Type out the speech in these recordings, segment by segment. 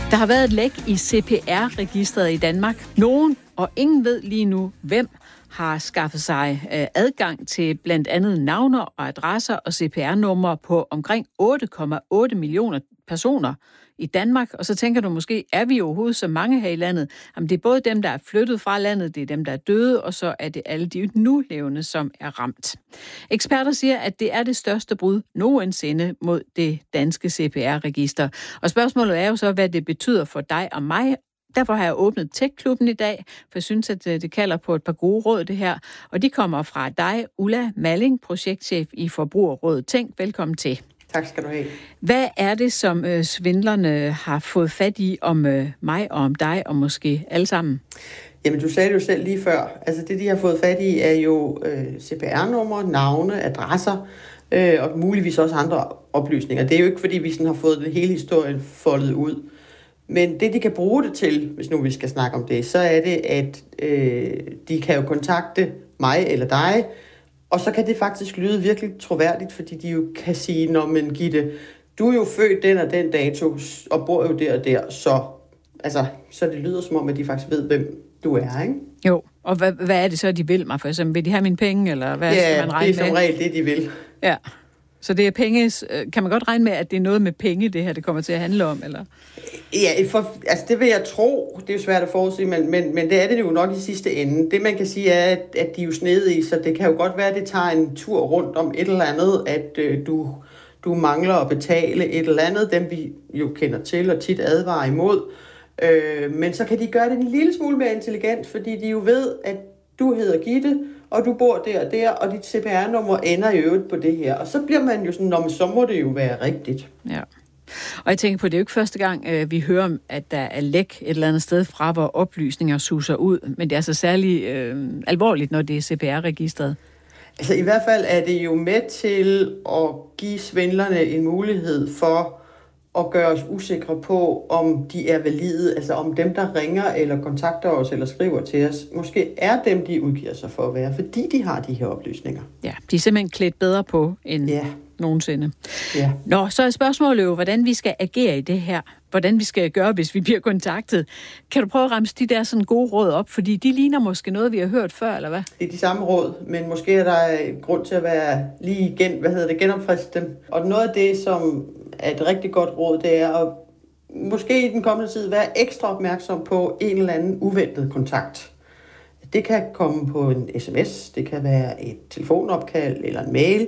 Der har været et læk i CPR-registret i Danmark. Nogen, og ingen ved lige nu, hvem har skaffet sig adgang til blandt andet navne og adresser og CPR-numre på omkring 8,8 millioner personer i Danmark. Og så tænker du måske, er vi overhovedet så mange her i landet? Jamen, det er både dem, der er flyttet fra landet, det er dem, der er døde, og så er det alle de nulevende, som er ramt. Eksperter siger, at det er det største brud nogensinde mod det danske CPR-register. Og spørgsmålet er jo så, hvad det betyder for dig og mig. Derfor har jeg åbnet Tech-klubben i dag, for jeg synes, at det kalder på et par gode råd, det her. Og de kommer fra dig, Ulla Malling, projektchef i Forbrugerrådet Tænk. Velkommen til. Tak skal du have. Hvad er det, som svindlerne har fået fat i om mig og om dig, og måske alle sammen? Jamen, du sagde det jo selv lige før. Altså, det, de har fået fat i, er jo CPR-numre, navne, adresser, og muligvis også andre oplysninger. Det er jo ikke, fordi vi sådan har fået det hele historien foldet ud. Men det, de kan bruge det til, hvis nu vi skal snakke om det, så er det, at de kan jo kontakte mig eller dig, og så kan det faktisk lyde virkelig troværdigt, fordi de jo kan sige, når man Gitte, du er jo født den og den dato, og bor jo der og der, så det lyder som om, at de faktisk ved, hvem du er, ikke? Jo, og hvad er det så, de vil mig? For eksempel, vil de have mine penge, eller hvad skal man regne med? Ja, det er som regel det, de vil. Ja, så det er penge. Kan man godt regne med, at det er noget med penge, det her det kommer til at handle om, eller? Ja, det vil jeg tro. Det er jo svært at forudsige, men det er det jo nok i sidste ende. Det man kan sige er, at de er jo snedige, så det kan jo godt være, at det tager en tur rundt om et eller andet, at du mangler at betale et eller andet, dem vi jo kender til og tit advarer imod. Men så kan de gøre det en lille smule mere intelligent, fordi de jo ved, at du hedder Gitte, og du bor der og der, og dit CPR-nummer ender i øvrigt på det her. Og så bliver man jo sådan, så må det jo være rigtigt. Ja. Og jeg tænker på, det er jo ikke første gang, vi hører om, at der er læk et eller andet sted fra, hvor oplysninger suser ud. Men det er så særlig alvorligt, når det er CPR-registret. Altså i hvert fald er det jo med til at give svindlerne en mulighed for at gøre os usikre på, om de er valide, altså om dem, der ringer eller kontakter os eller skriver til os, måske er dem, de udgiver sig for at være, fordi de har de her oplysninger. Ja, de er simpelthen klædt bedre på end nogensinde. Ja. Nå, så er spørgsmålet jo, hvordan vi skal agere i det her. Hvordan vi skal gøre, hvis vi bliver kontaktet. Kan du prøve at ramse de der sådan gode råd op? Fordi de ligner måske noget, vi har hørt før, eller hvad? Det er de samme råd, men måske er der grund til at være lige genopfriske dem. Og noget af det, som er et rigtig godt råd, det er at måske i den kommende tid være ekstra opmærksom på en eller anden uventet kontakt. Det kan komme på en sms, det kan være et telefonopkald eller en mail,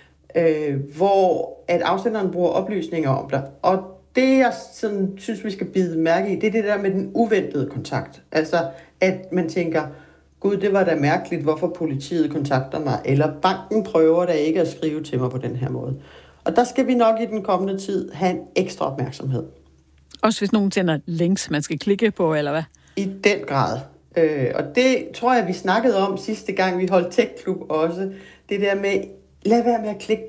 hvor at afsenderen bruger oplysninger om dig. Og det, jeg sådan, synes, vi skal bide mærke i, det er det der med den uventede kontakt. Altså, at man tænker, gud, det var da mærkeligt, hvorfor politiet kontakter mig, eller banken prøver da ikke at skrive til mig på den her måde. Og der skal vi nok i den kommende tid have en ekstra opmærksomhed. Også hvis nogen sender links, man skal klikke på, eller hvad? I den grad. Og det tror jeg, vi snakkede om sidste gang, vi holdt Tech-klub også. Det der med, lad være med at klikke